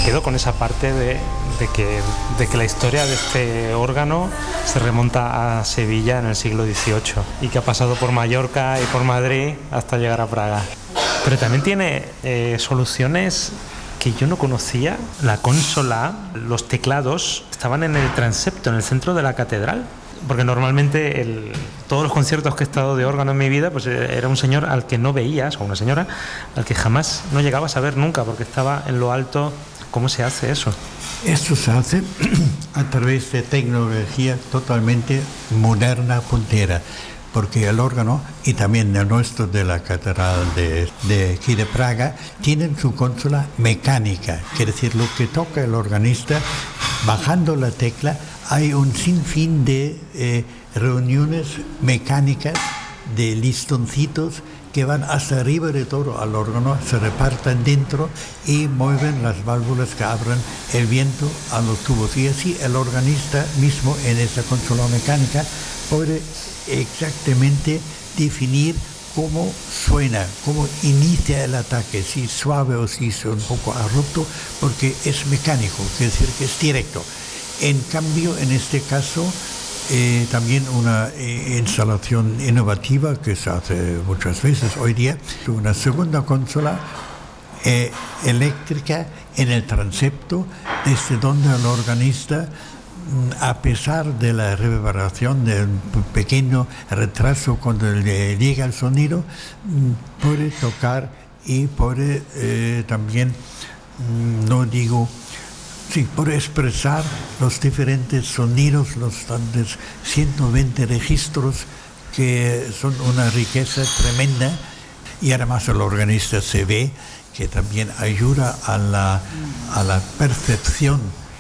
quedo con esa parte de que la historia de este órgano se remonta a Sevilla en el siglo XVIII y que ha pasado por Mallorca y por Madrid hasta llegar a Praga. Pero también tiene soluciones que yo no conocía. La consola, los teclados estaban en el transepto, en el centro de la catedral. Porque normalmente todos los conciertos que he estado de órgano en mi vida, pues era un señor al que no veías, o una señora, al que jamás no llegabas a ver nunca, porque estaba en lo alto. ¿Cómo se hace eso? Esto se hace a través de tecnología totalmente moderna, puntera, porque el órgano, y también el nuestro de la Catedral de aquí de Praga, tienen su consola mecánica, quiere decir, lo que toca el organista, bajando la tecla, hay un sinfín de reuniones mecánicas, de listoncitos que van hasta arriba de todo al órgano, se reparten dentro y mueven las válvulas que abren el viento a los tubos. Y así el organista mismo en esa consola mecánica puede exactamente definir cómo suena, cómo inicia el ataque, si suave o si es un poco abrupto, porque es mecánico, quiere decir que es directo. En cambio, en este caso, también una instalación innovativa que se hace muchas veces hoy día, una segunda consola eléctrica en el transepto, desde donde el organista, a pesar de la reverberación, del pequeño retraso cuando le llega el sonido, puede tocar y puede también, puede expresar los diferentes sonidos, los 120 registros que son una riqueza tremenda, y además el organista se ve que también ayuda a la percepción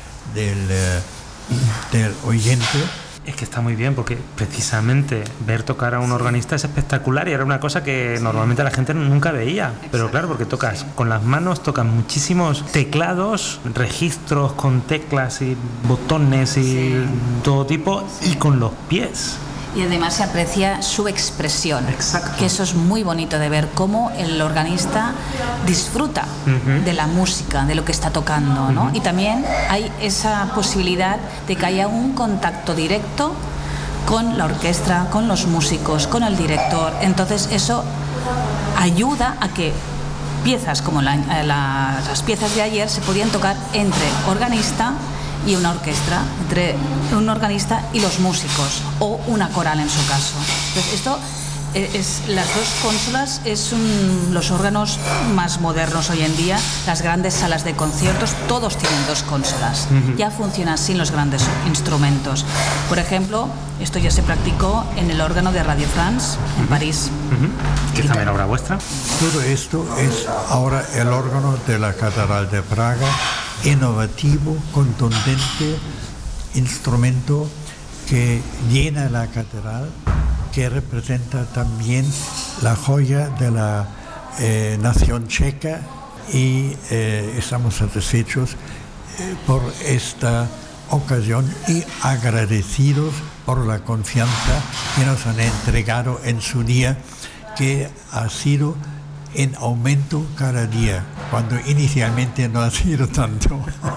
del oyente. Es que está muy bien, porque precisamente ver tocar a un organista es espectacular y era una cosa que normalmente la gente nunca veía. Pero claro, porque tocas con las manos, tocas muchísimos teclados, registros con teclas y botones y todo tipo, y con los pies. Y además se aprecia su expresión. Exacto. Que eso es muy bonito de ver, cómo el organista disfruta de la música, de lo que está tocando, ¿no? Y también hay esa posibilidad de que haya un contacto directo con la orquesta, con los músicos, con el director. Entonces eso ayuda a que piezas como las piezas de ayer se podían tocar entre organista y una orquesta, entre un organista y los músicos, o una coral en su caso. Entonces esto las dos consolas los órganos más modernos hoy en día. Las grandes salas de conciertos todos tienen dos consolas. Ya funciona así en los grandes instrumentos. Por ejemplo, esto ya se practicó en el órgano de Radio France en París. Que es también obra vuestra. Todo esto es ahora el órgano de la Catedral de Praga, innovativo, contundente, instrumento que llena la catedral, que representa también la joya de la nación checa, y estamos satisfechos por esta ocasión y agradecidos por la confianza que nos han entregado en su día, que ha sido en aumento cada día, cuando inicialmente no ha sido tanto.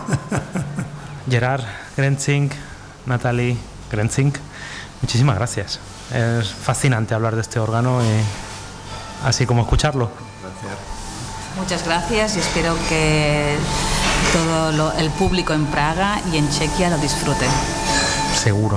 Gerard Grenzing, Natalie Grenzing, muchísimas gracias. Es fascinante hablar de este órgano, así como escucharlo. Gracias. Muchas gracias, y espero que todo el público en Praga y en Chequia lo disfrute. Seguro.